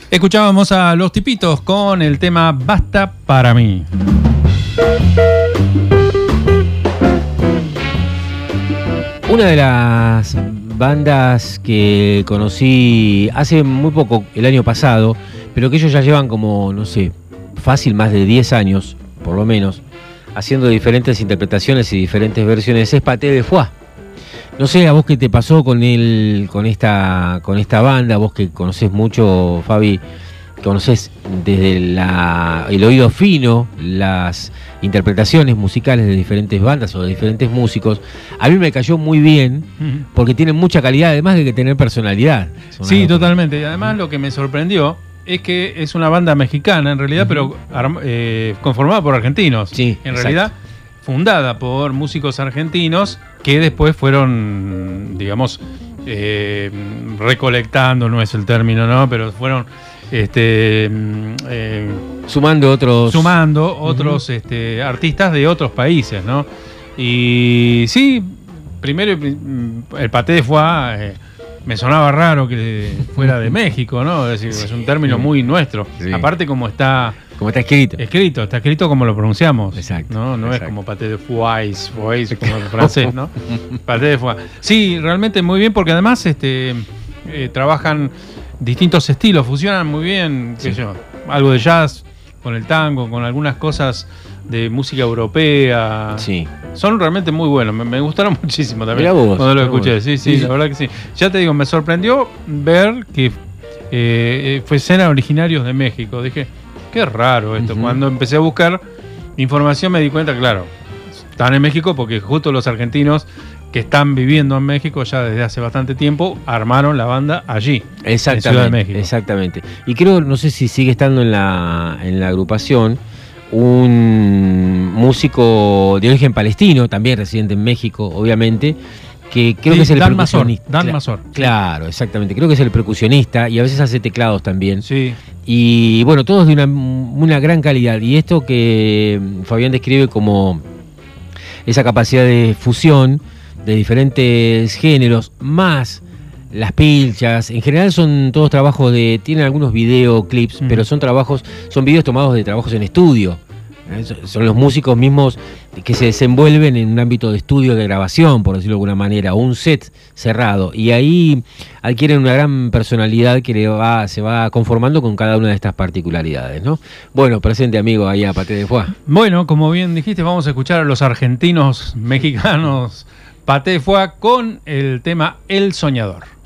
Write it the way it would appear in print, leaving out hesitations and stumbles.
Escuchábamos a Los Tipitos con el tema Basta para mí. Una de las bandas que conocí hace muy poco, el año pasado, pero que ellos ya llevan como, no sé, fácil más de 10 años, por lo menos, haciendo diferentes interpretaciones y diferentes versiones, es Paté de Foix. No sé a vos qué te pasó con esta banda, vos que conocés mucho, Fabi, conocés desde el oído fino las interpretaciones musicales de diferentes bandas o de diferentes músicos. A mí me cayó muy bien porque tienen mucha calidad, además de que tener personalidad. Sí, totalmente. Y además lo que me sorprendió es que es una banda mexicana en realidad, pero conformada por argentinos. Sí, en realidad fundada por músicos argentinos que después fueron, digamos, recolectando, no es el término, ¿no? Pero fueron sumando otros artistas de otros países, ¿no? Y sí, primero el Paté de Foix me sonaba raro que fuera de México, ¿no? Es decir, es un término muy nuestro. Sí. Aparte como está escrito. Está escrito como lo pronunciamos. Exacto. No exacto. Es como Paté de Foix como el francés, ¿no? Paté de Foix. Sí, realmente muy bien porque además trabajan distintos estilos, fusionan muy bien, qué sé yo, algo de jazz con el tango, con algunas cosas de música europea. Sí. Son realmente muy buenos, me gustaron muchísimo también cuando lo escuché. Sí, la verdad que sí. Ya te digo, me sorprendió ver que fueran originarios de México. Dije, qué raro esto. Cuando empecé a buscar información me di cuenta, claro, están en México porque justo los argentinos que están viviendo en México ya desde hace bastante tiempo armaron la banda allí, en Ciudad de México. Exactamente. Y creo, no sé si sigue estando en la agrupación, un músico de origen palestino, también residente en México, obviamente, que creo que es el percusionista. Dan Mazor. Claro, exactamente. Creo que es el percusionista y a veces hace teclados también. Sí. Y bueno, todos de una gran calidad. Y esto que Fabián describe como esa capacidad de fusión de diferentes géneros, más las pilchas, en general son todos trabajos tienen algunos videoclips, pero son videos tomados de trabajos en estudio. Son los músicos mismos que se desenvuelven en un ámbito de estudio de grabación, por decirlo de alguna manera, o un set cerrado, y ahí adquieren una gran personalidad que se va conformando con cada una de estas particularidades, ¿no? Bueno, presente amigo ahí a Paté de Foix. Bueno, como bien dijiste, vamos a escuchar a los argentinos mexicanos Paté de Foix con el tema El Soñador.